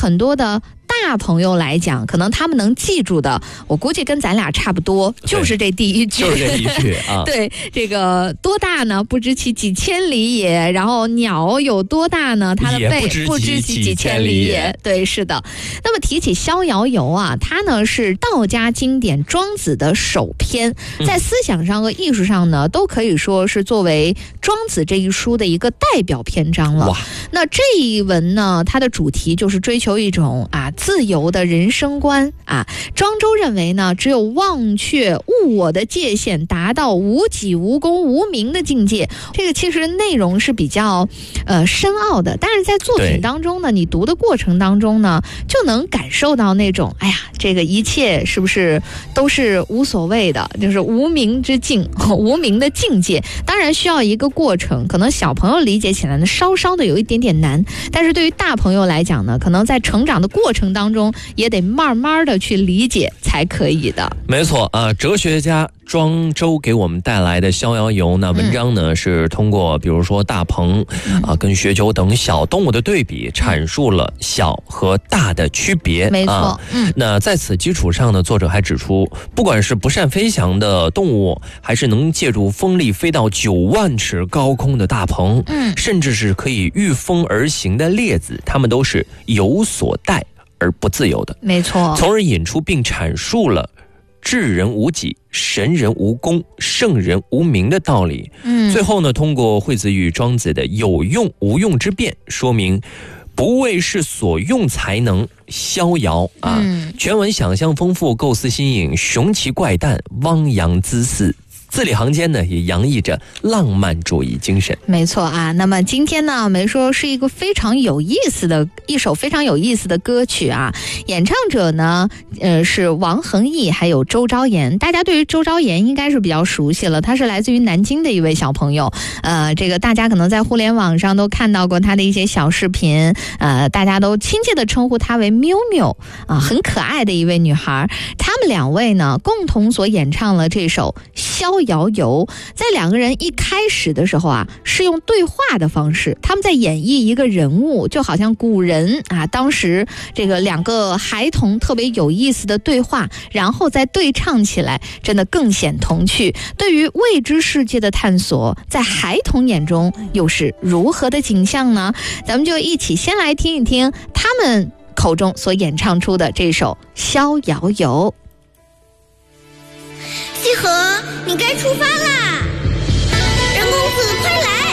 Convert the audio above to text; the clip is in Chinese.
很多的大朋友来讲，可能他们能记住的，我估计跟咱俩差不多，就是这第一句， 就是这一句啊。 对，这个多大呢？不知其几千里也。然后鸟有多大呢？它的背不知其几千里也。对，是的。那么提起《逍遥游》啊，它呢是道家经典庄子的首篇，在思想上和艺术上呢，都可以说是作为庄子这一书的一个代表篇章了。那这一文呢，它的主题就是追求一种自由的人生观啊。庄周认为呢，只有忘却物我的界限，达到无己无功无名的境界。这个其实内容是比较深奥的，但是在作品当中呢，你读的过程当中呢，就能感受到那种这个一切是不是都是无所谓的，就是无名之境，无名的境界。当然需要一个过程，可能小朋友理解起来呢稍稍的有一点点难，但是对于大朋友来讲呢，可能在成长的过程当中也得慢慢的去理解才可以的。 没错啊，哲学家庄周给我们带来的《逍遥游》呢，文章呢是通过比如说大鹏跟雪九等小动物的对比，阐述了小和大的区别。 没错， 那在此基础上呢，作者还指出，不管是不善飞翔的动物，还是能借助风力飞到9万尺高空的大鹏，甚至是可以御风而行的列子，它们都是有所待而不自由的。 没错， 从而引出并阐述了智人无己，神人无功，圣人无名的道理。最后呢，通过惠子与庄子的有用无用之辩，说明不为是所用才能逍遥啊。全文想象丰富，构思新颖，雄奇怪诞，汪洋恣肆。字里行间呢，也洋溢着浪漫主义精神。 没错啊，那么今天呢，没说是一首非常有意思的歌曲啊。演唱者呢，是王恒毅还有周昭妍。大家对于周昭妍应该是比较熟悉了，他是来自于南京的一位小朋友。这个大家可能在互联网上都看到过他的一些小视频，大家都亲切的称呼他为喵喵啊，很可爱的一位女孩。他们两位呢，共同所演唱了这首《逍遥游》。在两个人一开始的时候啊，是用对话的方式，他们在演绎一个人物，就好像古人啊，当时这个两个孩童特别有意思的对话，然后再对唱起来，真的更显童趣。对于未知世界的探索，在孩童眼中又是如何的景象呢？咱们就一起先来听一听他们口中所演唱出的这首《逍遥游》。 西河，你该出发啦！任公子，快来！